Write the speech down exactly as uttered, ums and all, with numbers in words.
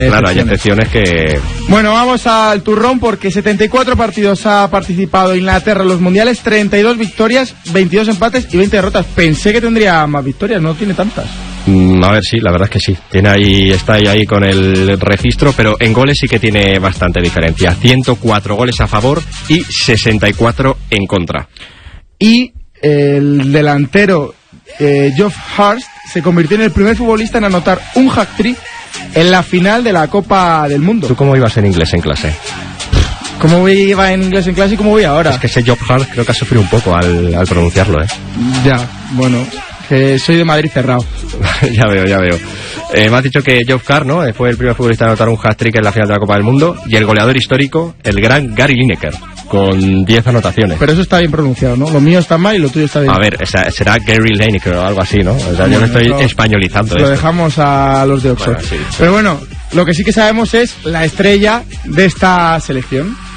Claro, hay excepciones que... Bueno, vamos al turrón porque setenta y cuatro partidos ha participado Inglaterra en los mundiales, treinta y dos victorias, veintidós empates y veinte derrotas. Pensé que tendría más victorias, no tiene tantas. Mm, a ver, sí, la verdad es que sí. Tiene ahí, está ahí, ahí con el registro, pero en goles sí que tiene bastante diferencia. ciento cuatro goles a favor y sesenta y cuatro en contra. Y el delantero eh, Geoff Hurst se convirtió en el primer futbolista en anotar un hat-trick en la final de la Copa del Mundo. ¿Tú cómo ibas en inglés en clase? ¿Cómo iba en inglés en clase y cómo voy ahora? Es que ese Geoff Hurst creo que ha sufrido un poco al, al pronunciarlo, ¿eh? Ya, bueno, que soy de Madrid cerrado. Ya veo, ya veo. Eh, me has dicho que Geoff Hurst, ¿no? Fue el primer futbolista en anotar un hat-trick en la final de la Copa del Mundo, y el goleador histórico, el gran Gary Lineker, con diez anotaciones. Pero eso está bien pronunciado, ¿no? Lo mío está mal y lo tuyo está bien. A ver, esa, será Gary Lineker o algo así, ¿no? O sea, bueno, yo lo estoy no, españolizando. Lo esto. dejamos a los de Oxford. Bueno, sí, sí. Pero bueno, lo que sí que sabemos es la estrella de esta selección.